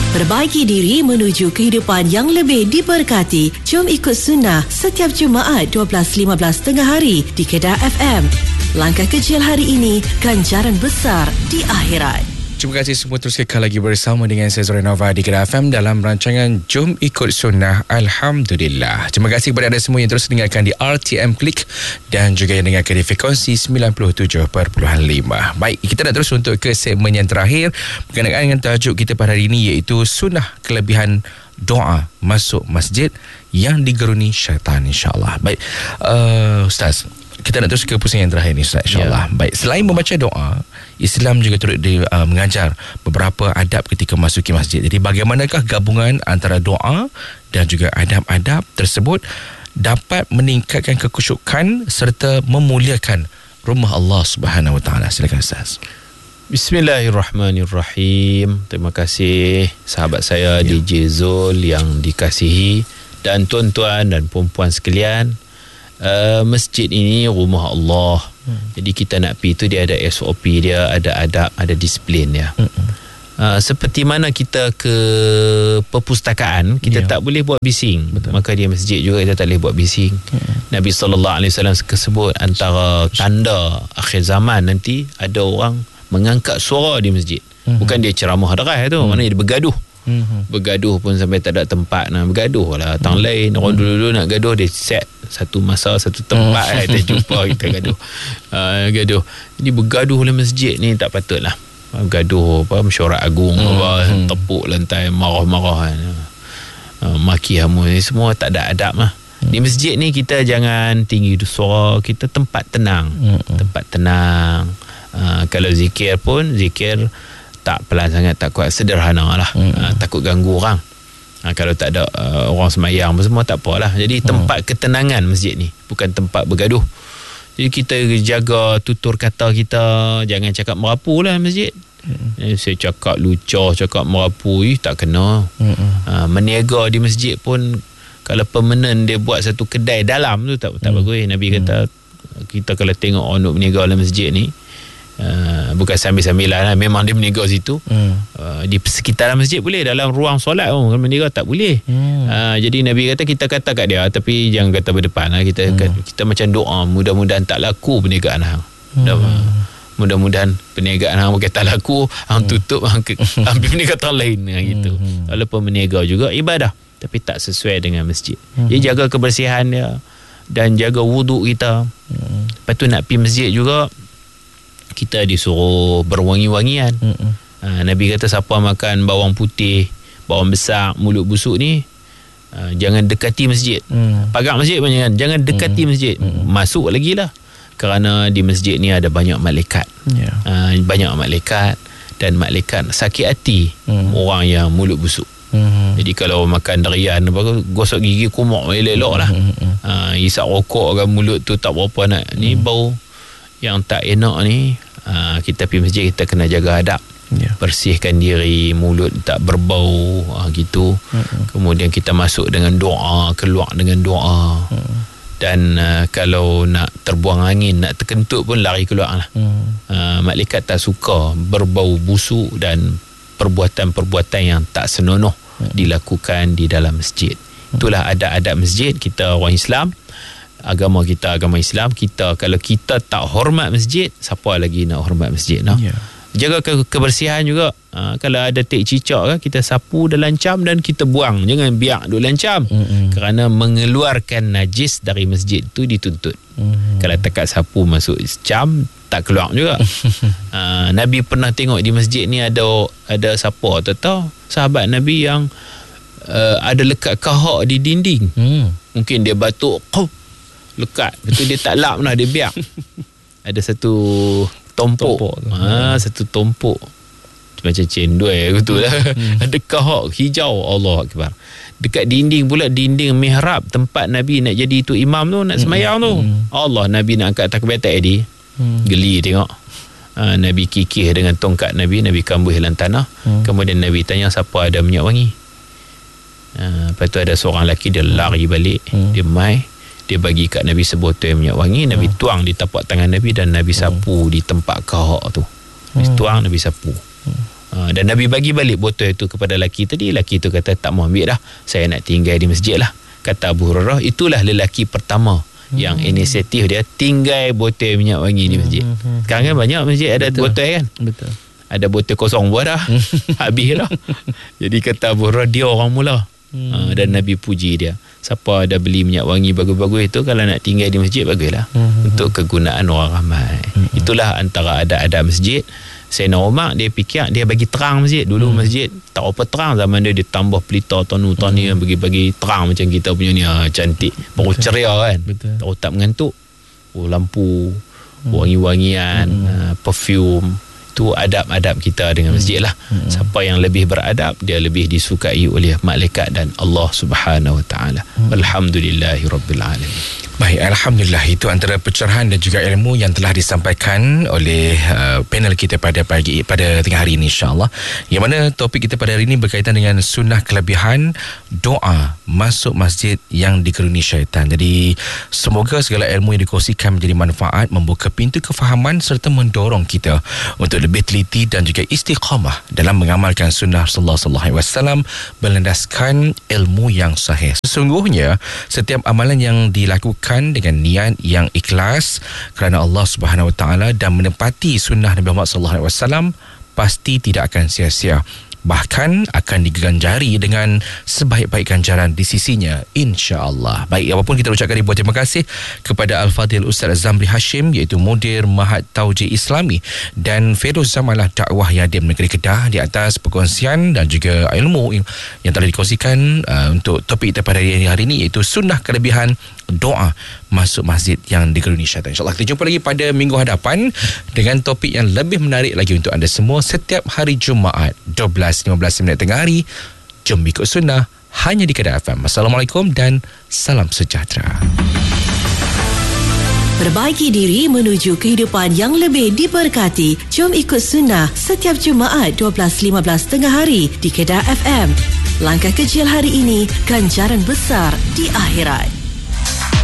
Perbaiki diri menuju kehidupan yang lebih diberkati. Jom ikut sunnah setiap Jumaat 12.15 tengah hari di Kedah FM. Langkah kecil hari ini, ganjaran besar di akhirat. Terima kasih semua, terus kekal lagi bersama dengan saya Zorenova di Kedah FM dalam rancangan Jom Ikut Sunnah. Alhamdulillah. Terima kasih kepada anda semua yang terus dengarkan di RTM Klik dan juga yang dengarkan di frekuensi 97.5. Baik, kita nak terus untuk ke segmen yang terakhir berkenaan dengan tajuk kita pada hari ini, iaitu sunnah kelebihan doa masuk masjid yang digeruni syaitan, insyaAllah. Baik, Ustaz, kita nak terus ke pusing yang terakhir ni, Ustaz, insyaAllah. Baik, selain membaca doa, Islam juga turut mengajar beberapa adab ketika masuki masjid. Jadi bagaimanakah gabungan antara doa dan juga adab-adab tersebut dapat meningkatkan kekhusyukan serta memuliakan rumah Allah Subhanahu Wa Taala? Silakan, Ustaz. Bismillahirrahmanirrahim. Terima kasih sahabat saya DJ Zul yang dikasihi, dan tuan-tuan dan puan-puan sekalian. Masjid ini rumah Allah. Jadi kita nak pergi tu, dia ada SOP dia, ada adab, ada disiplin dia. Seperti mana kita ke perpustakaan, kita tak boleh buat bising. Betul. Maka di masjid juga kita tak boleh buat bising. Nabi SAW sebut antara tanda akhir zaman nanti ada orang mengangkat suara di masjid. Bukan dia ceramah deras tu, maknanya dia bergaduh. Bergaduh pun sampai tak ada tempat nak bergaduh lah. Tang lain orang dulu nak gaduh, dia set satu masa satu tempat kita jumpa, kita gaduh. Gaduh. Jadi bergaduh dalam masjid ni tak patut lah. Gaduh mesyuarat agung tepuk lantai, marah-marah, maki hamu, ni semua tak ada adab lah. Di masjid ni kita jangan tinggi suara, kita tempat tenang. Tempat tenang. Kalau zikir pun zikir tak pelan sangat, tak kuat, sederhana lah. Takut ganggu orang. Kalau tak ada orang semayang semua, tak apalah. Jadi tempat ketenangan masjid ni, bukan tempat bergaduh. Jadi kita jaga tutur kata kita, jangan cakap merapu lah masjid. Saya cakap lucah, cakap merapu, tak kena. Meniaga di masjid pun, kalau permanent dia buat satu kedai dalam tu, tak bagus. Nabi kata kita kalau tengok orang nak meniaga dalam masjid ni, bukan sambil-sambilan lah, memang dia meniaga situ. Di sekitaran masjid boleh, dalam ruang solat kalau meniaga tak boleh. Jadi Nabi kata, kita kata kat dia, tapi jangan kata berdepan lah. Kita macam doa, mudah-mudahan tak laku perniagaan hang. Mudah-mudahan perniagaan hang berkata laku, hang tutup, hang ambil perniagaan lain gitu. Walaupun meniaga juga ibadah, tapi tak sesuai dengan masjid. Jadi jaga kebersihan dia dan jaga wuduk kita. Lepas tu nak pergi masjid juga, kita disuruh berwangi-wangian. Nabi kata siapa makan bawang putih, bawang besar, mulut busuk ni, jangan dekati masjid. Pagar masjid pun jangan dekati masjid. Masuk lagi lah, kerana di masjid ni ada banyak malaikat. Banyak malaikat, dan malaikat sakit hati orang yang mulut busuk. Jadi kalau makan durian, gosok gigi kumok elok lah. Isap rokok kan, mulut tu tak berapa nak ni, bau yang tak enak ni. Kita pergi masjid, kita kena jaga adab. Bersihkan diri, mulut tak berbau gitu. Kemudian kita masuk dengan doa, keluar dengan doa. Dan kalau nak terbuang angin, nak terkentut pun lari keluar lah. Malaikat tak suka berbau busuk dan perbuatan-perbuatan yang tak senonoh dilakukan di dalam masjid. Itulah adab-adab masjid. Kita orang Islam, agama kita agama Islam. Kita kalau kita tak hormat masjid, siapa lagi nak hormat masjid? Jaga kebersihan juga. Kalau ada tek cicak kan, kita sapu dan lancam dan kita buang. Jangan biar duk lancam. Kerana mengeluarkan najis dari masjid tu dituntut. Kalau tekat sapu masuk cam, tak keluar juga. Nabi pernah tengok di masjid ni ada siapa tahu sahabat Nabi yang ada lekat kahak di dinding. Mungkin dia batuk, lekat. Betul, dia tak lap lah, dia biar. Ada satu tompok. Satu tompok macam cendol betul lah. Ada kahak hijau, Allah Akbar. Dekat dinding pula, dinding mihrab tempat Nabi nak jadi itu imam tu, nak semayang tu. Allah, Nabi nak angkat takbir tadi. Geli tengok. Nabi kikih dengan tongkat Nabi kambuh dalam tanah. Kemudian Nabi tanya siapa ada minyak wangi. Lepas tu ada seorang lelaki, dia lari balik, dia mai, dia bagi kat Nabi sebotol minyak wangi. Nabi tuang di tapak tangan Nabi dan Nabi sapu di tempat kahak tu. Nabi tuang, Nabi sapu. Dan Nabi bagi balik botol itu kepada lelaki tadi. Lelaki itu kata, tak mau ambil dah, saya nak tinggal di masjid lah. Kata Abu Hurairah, itulah lelaki pertama yang inisiatif dia tinggal botol minyak wangi di masjid. Sekarang kan banyak masjid ada botol kan. Betul. Ada botol kosong buat dah. Habis dah. Jadi kata Abu Hurairah, dia orang mula. Dan Nabi puji dia. Siapa ada beli minyak wangi bagus-bagus itu, kalau nak tinggal di masjid, baguslah. Untuk kegunaan orang ramai. Itulah antara adab-adab masjid. Sayyidina Umar, dia fikir dia bagi terang masjid. Dulu masjid tak apa terang, zaman dia ditambah pelita tanu-tanu yang bagi terang macam kita punya ni, cantik, baru ceria kan. Tahu tak mengantuk. Lampu, wangi-wangian, perfume. Itu adab-adab kita dengan masjid lah. Siapa yang lebih beradab, dia lebih disukai oleh malaikat dan Allah Subhanahu Wa Taala. Alhamdulillahirabbil alamin. Baik, Alhamdulillah, itu antara pencerahan dan juga ilmu yang telah disampaikan oleh panel kita pada tengah hari ini, insyaAllah. Yang mana topik kita pada hari ini berkaitan dengan sunnah kelebihan doa masuk masjid yang dikeruni syaitan. Jadi semoga segala ilmu yang dikongsikan menjadi manfaat, membuka pintu kefahaman serta mendorong kita untuk lebih teliti dan juga istiqamah dalam mengamalkan sunnah sallallahu alaihi wasallam berlandaskan ilmu yang sahih. Sesungguhnya setiap amalan yang dilakukan dengan niat yang ikhlas kerana Allah Subhanahu Wa Taala dan menepati sunnah Nabi Muhammad sallallahu alaihi wasallam pasti tidak akan sia-sia, bahkan akan diganjari dengan sebaik-baik ganjaran di sisinya, insya-Allah. Baik, apapun kita ucapkan ribuan terima kasih kepada Al-Fadhil Ustaz Zamri Hashim, iaitu Mudir Mahat Tauji Islami, dan Feroz Zamalah Dakwah Yadim Negeri Kedah di atas perkongsian dan juga ilmu yang telah dikongsikan untuk topik kita pada hari ini, iaitu sunnah kelebihan doa masuk masjid yang dikeruni syaitan. InsyaAllah kita jumpa lagi pada minggu hadapan dengan topik yang lebih menarik lagi untuk anda semua setiap hari Jumaat 12.15 tengah hari. Jom ikut sunnah hanya di Kedah FM. Assalamualaikum dan salam sejahtera. Perbaiki diri menuju kehidupan yang lebih diberkati. Jom ikut sunnah setiap Jumaat 12.15 tengah hari di Kedah FM. Langkah kecil hari ini, ganjaran besar di akhirat.